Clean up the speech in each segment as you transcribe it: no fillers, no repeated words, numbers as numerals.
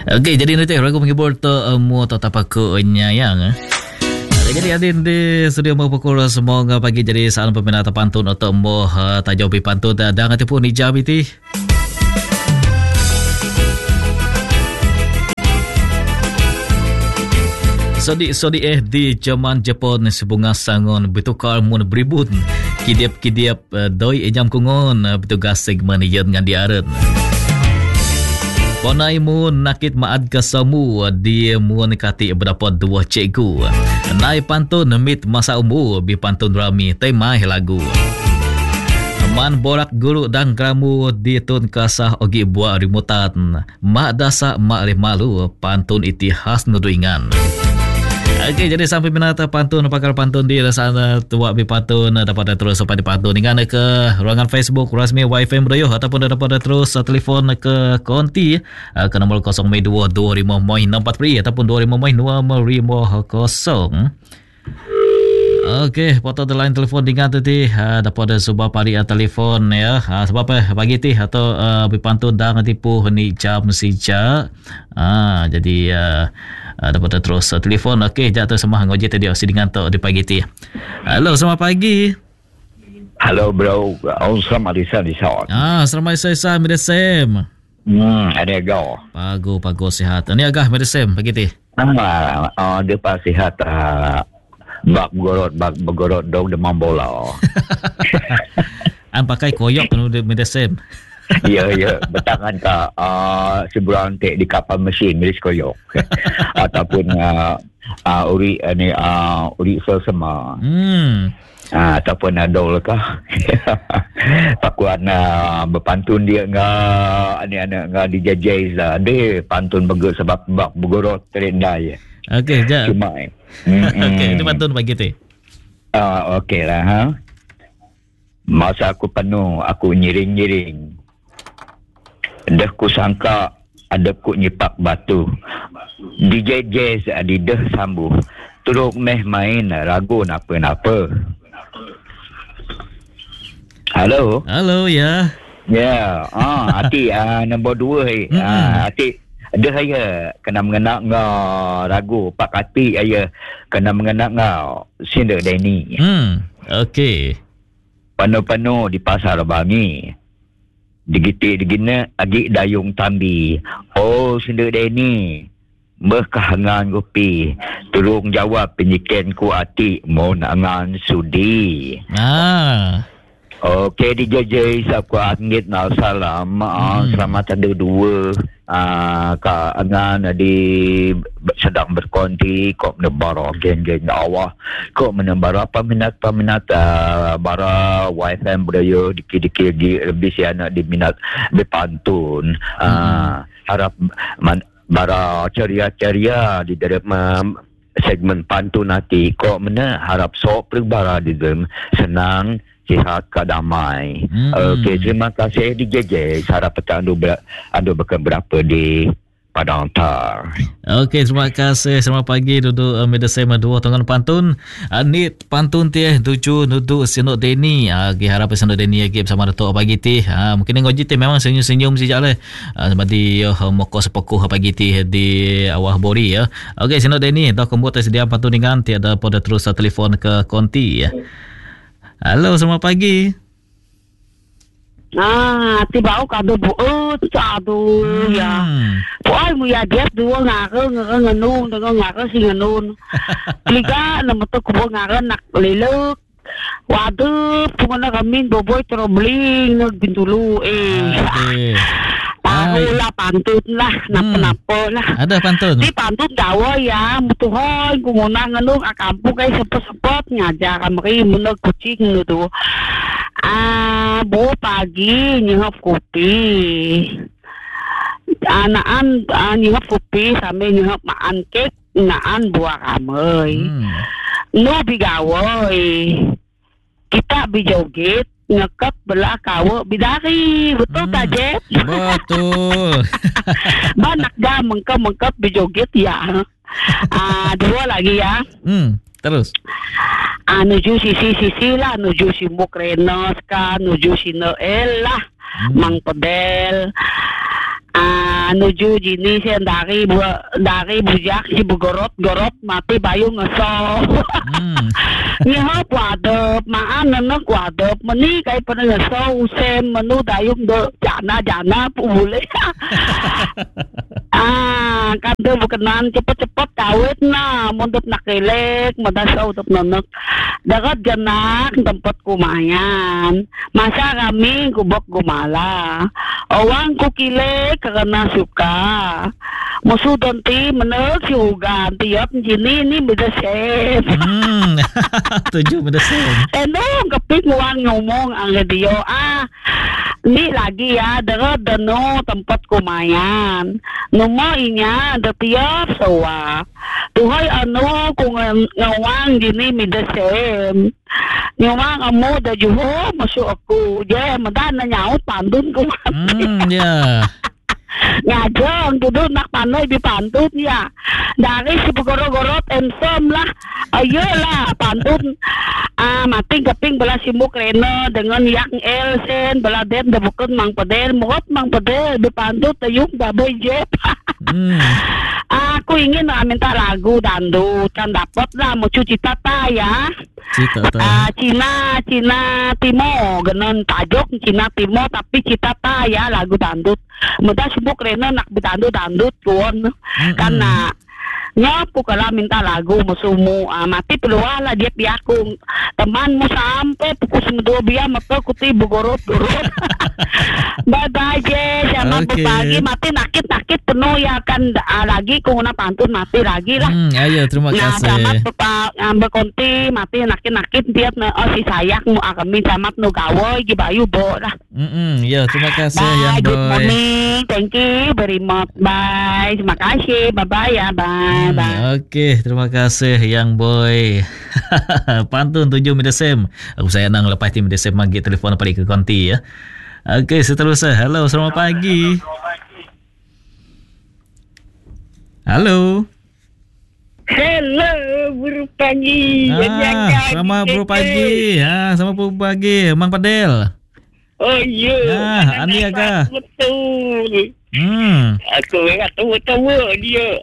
Okey, jadi nanti aku menghibur tu mu atau tapaku nyayang. Jadi adin di studio mau pukul semua pagi jadi salam peminat pantun atau mau tajobi pantun dan ngati pun ijab itu. Sodi di zaman Jepun sebunga sangon bertukar mun beribun kidiap doi ejam kungon bertugas segmen yen ngan diaren. Ponai mun nakit maad kasamu dia mun kati berapa dua cikgu. Nai pantun mit masa umur bi pantun rami tema lagu. Man borak guru dan gramu ditun kasah ogi buah rimutan. Mak dasa mak malu pantun itihas nuduingan. Okey, jadi sampai binata pantun pakar pantun di sana tua bi pantun dapat terus sampai di pantun dengan ke ruangan Facebook rasmi YFM Radio ataupun dapat terus telefon ke konti ke nombor 0225 ataupun 25 Okey, foto the line telefon dengan tadi dapat sebab pari telefon ya. Sebab pagi ti atau bi pantun dah tipu ni jam sija. Jadi dapat terus telefon. Okey, jatuh semua ngoje tadi osi dengan tu di pagi ti. Halo, selamat pagi. Halo bro, selamat di saat. Selamat saya Medesem. Ada go. Bagus sihat. Ni agak Medesem pagi ti. Dia pas sihat. Bak bergorot dog demam bola. An pakai koyok nu Medesem. Ya, bertangan ke seberang tek di kapal mesin milik koyok. Ataupun uri selsema. Ataupun adol kah. Pakuan berpantun dia ngah dijajai lah. Dia pantun begut sebab bak bergorot terendai. Okey, jap. Cuma okey, itu pantun bagi tu. Okey lah. Masa aku penuh, aku nyiring-nyiring. Dah ku sangka ada ku nyipak batu. DJ Jazz adidah sambuh. Turuk meh main ragu napa-napa. Halo ya. Ya, hati nombor 2 hati ada saya kena mengenak ngau ragu pak hati saya kena mengenak ngau Sinda Deni. Okey. Pano-pano di pasar Bangi. Digina agi dayung tambi. Oh Sinda Deni. Berkahangan kopi. Tolong jawab penyiken ku hati mau nangan sudi. Okey DJ Isap ku angit nak salam. Selamat ada 2 ka angan di sedang berkonti kok menebar geng-geng awah kok menebar peminat bara YFM budaya dikit-dikit lebih si anak diminat berpantun. Harap bara ceria-ceria di dalam segmen pantun nanti kok mana harap sok perbara di dalam senang sihat kadamai. Okey, terima kasih DJ. Harap petang anda berapa di Padang Tar. Okey, terima kasih. Selamat pagi duduk Medesem 2 tangan pantun. Nit pantun tieh tuju duduk Sinok Deni. Harap Sinok Deni lagi bersama Datuk pagi ti. Mungkin ngoji ti memang senyum-senyum sejak le. Seperti moko sepokuh pagi ti di awah bori ya. Okey, Sinok Deni dah komputer sedia pantun dengan tiada pada terus telefon ke konti ya. Halo, selamat pagi. Tiba kado buut satu ya. Poai mu ya dia 2 ngenun dengan ngake si ngenun. Liga nama tu kubo ngake nak leluk. Waduh, pungana kami boboy terobling bintulu lah pantun lah, napa-napa lah. Ada pantun? Di pantun Jawa ya, mutuhon kunguna ngenung akampung kayak sepet-sepet ngajak kami meneg kucing gitu. Bu pagi nyihop kopi. Anaan nyihop kopi sambil nyihop maan kek, naan buah kamay. Nu bigawoy. Kita bijoget ngekep belah kawo bidari. Betul tak, Jet? Betul. Banak dah mengkep bijoget ya. 2 lagi ya. Terus. Nuju sisi lah, nuju si Mukrenos ka, nuju si Noel lah, Mang Pedel. nuju jini si dari bujak si begorot mati bayu ngeso. Nyaho kuadep maan nana kuadep meni kai pada ngeso usem menu dayung do jana pule. Kan tu berkenan cepet-cepet kawit na mundup nak kelek madasau untuk nonek dagat ganak tempat kumayan masa kami kubok gumala awang kukile karena suka musuh donti menek si ugan tiap sini ini beda chef 7 beda chef enong kepik uang ngomong ang dia ni lagi ya dagat dano tempat kumayan numo inya ada tiap sawa tuhai anu kung ngawang gini midasem nyawang amu da juho masuk aku je madan na nyaut pandun ko ya ngajong duduk nak panoy di pantun ya dari si begorot ensom lah ayolah pantun mating keping belah simuk reno dengan yang elsen belah den da bukan mang pedel di pantun tayung baboy jep aku ingin minta lagu dandut kan dapat lah mau cuci tata ya Cina Timo genon tajok Cina Timo tapi cita ta ya lagu dandut mudah sibuk rena nak dandut kuon karena nyapu kalau minta lagu musuhmu mati peluang lah dia piakung temanmu sampai pukul 2 biar mata kuti begorot bye je sama pagi mati nakit penuh ya kan lagi kunguna pantun mati lagi lah ayo terima kasih sama berkonti mati nakit dia si sayak mu kami sama nu gawe gibayu bo lah ya terima kasih bye, yang good boy morning thank you very much bye terima kasih bye ya bye. Okey, terima kasih yang boy. Pantun 7 Midasem. Aku saya nang lepas tim Midasem magi telefon balik ke konti ya. Okey, seterusnya. Hello, selamat pagi. Halo. Hello, buru pagi. Selamat buru pagi. Selamat buru pagi, Mang Padel. Oh iya. Ani Aga. Betul. Aku ingat tahu dia.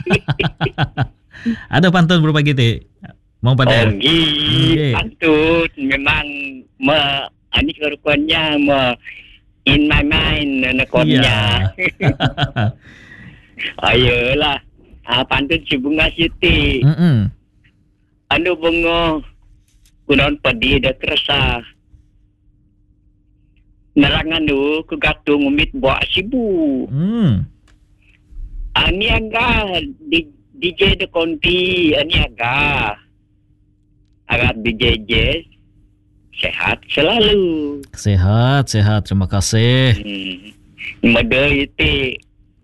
Ada pantun buru pagi tu? Mang Padel. Pantun memang ani kerukuannya in my mind nakonnya. Ayolah. Pantun si bunga siti. Anu bunga kunon padi dah kerasa. Narangan tu kegatung umit buat sibu. Ani agak DJ de konti ani agak DJ Jazz sehat selalu. Sehat. Terima kasih. Mada itu.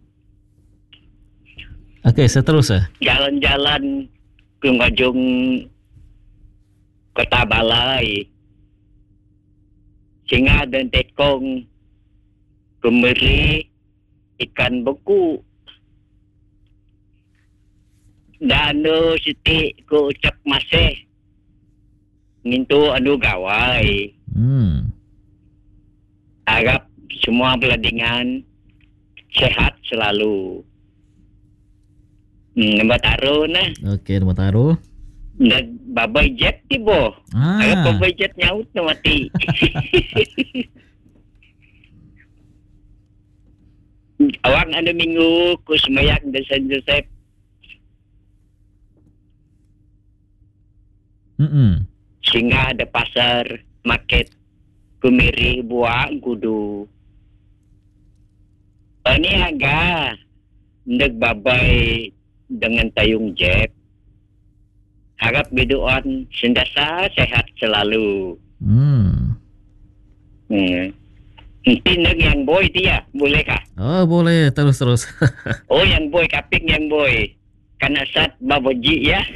Okey, seterusnya. Jalan-jalan ke ngajung Kota Balai. Singa dan tekong kemeri ikan beku dan siti ku ucap masih ngintu anu gawai harap semua beladingan sehat selalu nombor taruh nah okey nombor taruh dan babai jet tibo. Agak babai jet nyaut na mati. Awang ano minggu ku semayak dan San Joseph. Singa ada pasar market kumiri buang kudu. Ini agak nagbabai dengan tayung jet. Harap biduan sendasa sehat selalu. Tindag yang boy dia, boleh kah? Oh boleh, terus. Oh yang boy, kaping yang boy. Karena saat baboji ya.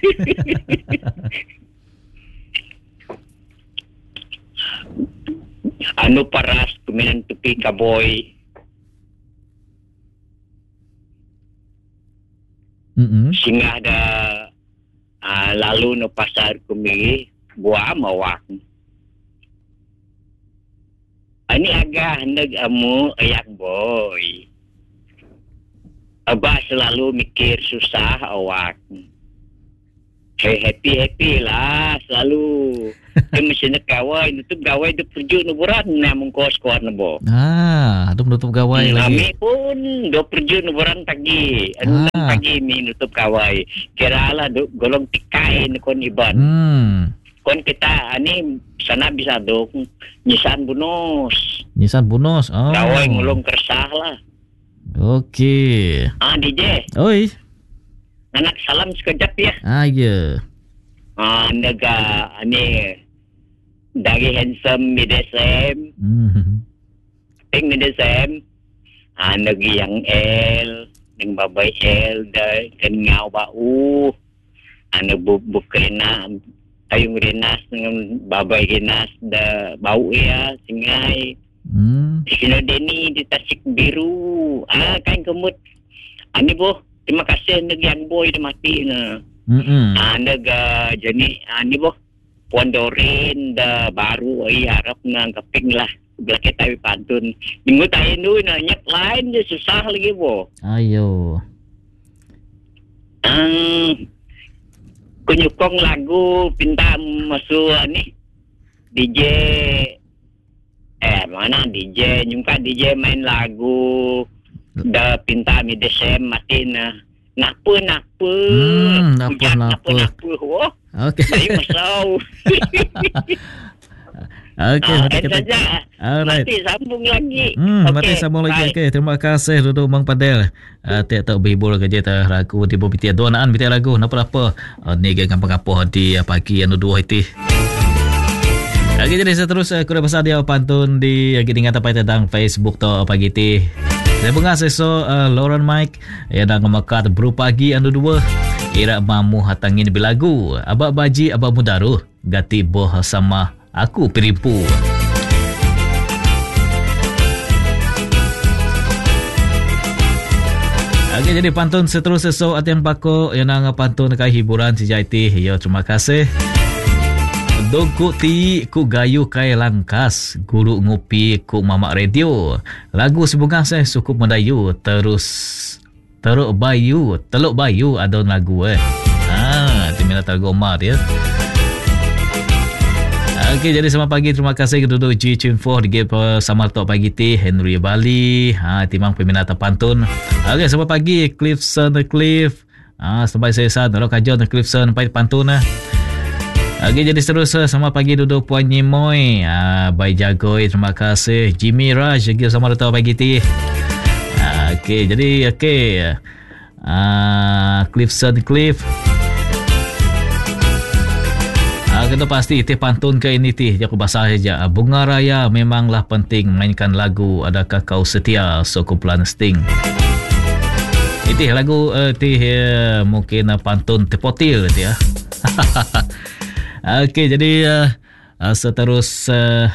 Anu paras kuminan tupi ka boy. Singa ada lalu no pasar kumi buah mawak. Ini agak hendak amu ayak boy. Abah selalu mikir susah awak. Happy lah selalu. Dia mesti nak gawai, nutup gawai dia perju nuburan namun kos kuat nebo. Itu menutup gawai lagi. Kami pun do perju nuburan pagi. Enam pagi mi nutup gawai. Kira lah golong tikai kon iban. Kon kita ni sana bisa do nyisan bonus. Gawai ngulung kersah lah. Okey. DJ. Oi. Anak salam sekejap ya. Ya. Naga ni dari handsome midesem. Ping midesem. Nagi yang L, ng babay L da ngau bau. Bukena tayong renas ng babay renas da bau ya singai. Sino Denny di Tasik Biru. Kain kemut. Ani boh. Terima kasih yang boy dia mati na. Naga jani ni boh Puan Dorin da baru ai harap na kaping lah. Belakang tawi pantun. Minggu tayo nu na nyak lain je susah lagi boh. Ayo. Kunyukong lagu pinta masuk ni DJ mana DJ nyungka DJ main lagu da pinta mi desem mati na napa wah okey masau okey saja alright nanti sambung lagi mati sambung lagi okey terima kasih duduk Mang Padel tak berhibur kerja tak ragu tiba bitia donaan bitia lagu napa ni gang kampung di pagi anu dua itu. Okey jadi seterusnya kuda besar dia pantun di dengan tapai tentang Facebook to pagi ti. Saya pengasih Lauren Mike yang dah ngemakat bro pagi anu dua. Ira mamu hatangin bilagu. Abak baji abak mudaru. Gati boh sama aku peripu. Okey jadi pantun seterusnya atian pako yang nang pantun kai hiburan sejaiti. Yo terima kasih. Doku ti ku gayu kai langkas guru ngopi ku mamak radio lagu sebungah saya cukup mendayu terus teluk bayu ada lagu timina tergomar ya. Okey jadi selamat pagi terima kasih kedua G Tune 4 di game sama tok pagi ti Henry Bali timang peminat pantun. Okey selamat pagi Cliff sampai saya kalau kajon Cliffson pai pantun Okey jadi seterusnya sama pagi duduk Puan Nyimoy Bai Jagoi terima kasih Jimmy Raj lagi sama datang pagi ti. Okey jadi Cliff kita pasti ti pantun ke ini ti aku basah saja. Bunga Raya memanglah penting mainkan lagu adakah kau setia kumpulan Sting. Itu lagu mungkin pantun tepotil ya. Okey jadi seterusnya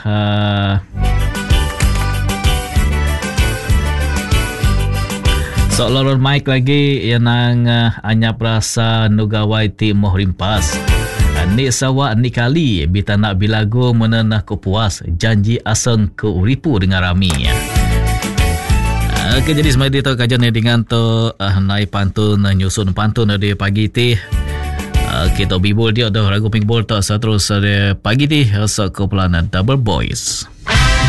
Lauren Mike lagi yang nang anyap rasa nugawai ti moh rimpas. Ni sawa ni kali bita nak bilagu menenah ku puas janji aseng ku uripu dengan rami. Okey jadi semai dia tahu kajian dengan tu naik pantun nyusun pantun di pagi ti. Kita bibul dia dah lagu Pink Ball tak seterus pagi ti kumpulan Double Boys.